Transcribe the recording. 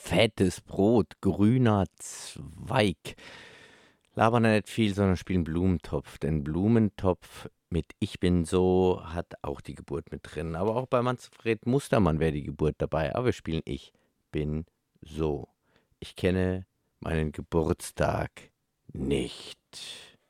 fettes Brot, grüner Zweig. Labern nicht viel, sondern spielen Blumentopf. Denn Blumentopf mit Ich bin so hat auch die Geburt mit drin. Aber auch bei Manfred Mustermann wäre die Geburt dabei. Aber wir spielen Ich bin so. Ich kenne meinen Geburtstag nicht.